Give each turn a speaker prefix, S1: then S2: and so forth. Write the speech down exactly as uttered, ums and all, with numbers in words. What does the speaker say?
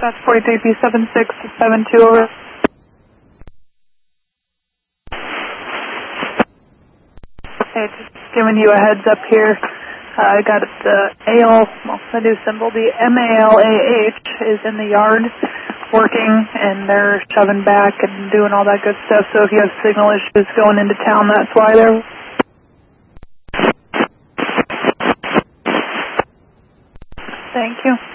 S1: That's forty-three P seven six seven two over. Okay, just giving you a heads up here. Uh, I got the A L, well, the new symbol, the M A L A H is in the yard working, and they're shoving back and doing all that good stuff. So if you have signal issues going into town, that's why they're... Thank you.